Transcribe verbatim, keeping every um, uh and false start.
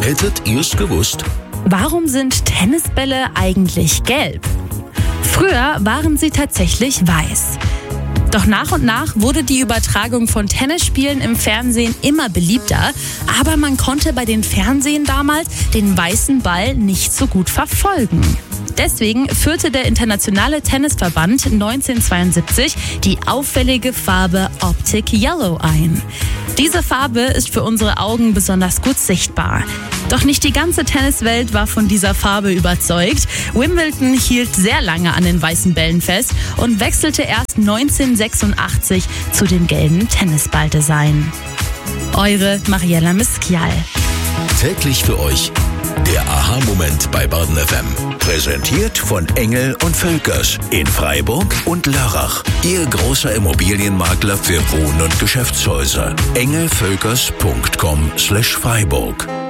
Hättet ihr's gewusst? Warum sind Tennisbälle eigentlich gelb? Früher waren sie tatsächlich weiß. Doch nach und nach wurde die Übertragung von Tennisspielen im Fernsehen immer beliebter, aber man konnte bei den Fernsehen damals den weißen Ball nicht so gut verfolgen. Deswegen führte der Internationale Tennisverband neunzehnhundertzweiundsiebzig die auffällige Farbe Optic Yellow ein. Diese Farbe ist für unsere Augen besonders gut sichtbar. Doch nicht die ganze Tenniswelt war von dieser Farbe überzeugt. Wimbledon hielt sehr lange an den weißen Bällen fest und wechselte erst neunzehnhundertsechsundachtzig zu dem gelben Tennisballdesign. Eure Mariella Miskial. Täglich für euch der Aha-Moment bei Baden F M. Präsentiert von Engel und Völkers in Freiburg und Lörrach. Ihr großer Immobilienmakler für Wohn- und Geschäftshäuser. engel völkers punkt com slash Freiburg.